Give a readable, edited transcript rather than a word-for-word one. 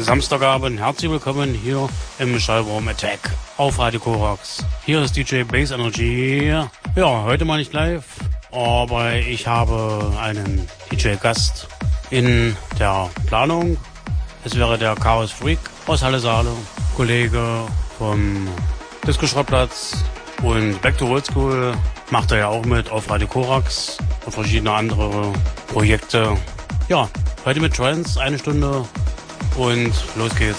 Samstagabend, herzlich willkommen hier im Schallraum Attack auf Radio Korax. Hier ist DJ Bass Energy. Ja, heute mal nicht live, aber ich habe einen DJ-Gast in der Planung. Es wäre der Chaos Freak aus Halle Saale, Kollege vom Disco-Schrottplatz und Back to Old School. Macht er ja auch mit auf Radio Korax und verschiedene andere Projekte. Ja, heute mit Trance, 1 Stunde und los geht's.